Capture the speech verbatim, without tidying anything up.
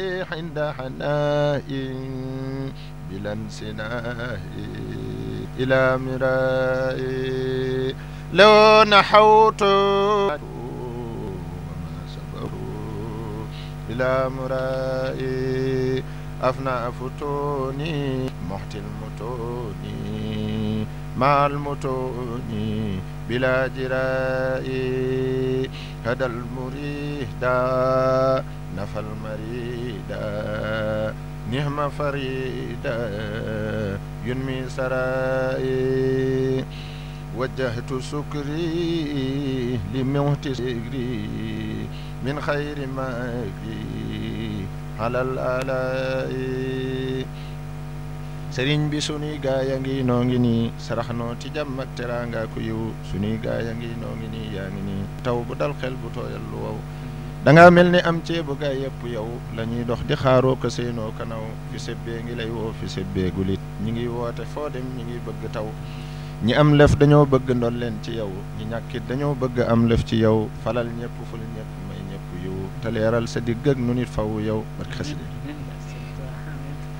عند حناء بلا انسناء إلى مراء لو نحوت وما سبه إلى مراء أفنى فتوني محت المتون مع المتون بلا جراء هدى المريد نفى المريد نعم فريدا ينمي سرائي وجهت سكري لموت سكري من خير ما أجري على الآلاء sëriñ bi sunuy gaa yaa ngi noo ngi nii sarax noo ci jàmm ak teraanga ku yiw sunuy gaa yaa ngi noo ngi nii yaa ngi nii taw bu dal xel bu tooyal lu wow danga mel ni am ceebu gaa yëpp yow la ñuy dox di xaaroo ko seenoo kanaw fi sebbee ngi lay woo fi sebbee gulit ñi ngi woote foo dem ñi ngi bëgg taw ñi am lëf dañoo bëgg ndol leen ci yow ñi ñàkkit dañoo bëgg am lëf ci yow falal ñëpp ful ñëpp may ñëpp yiw te leeral sa digg ak nu nit faw yow barke xasida